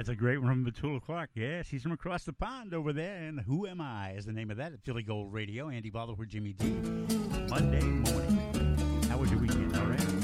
That's a great one from Petula Clark. Yeah, she's from across the pond over there. And Who Am I is the name of that at Philly Gold Radio. Andy Bottle with Jimmy D. Monday morning. How was your weekend? All right?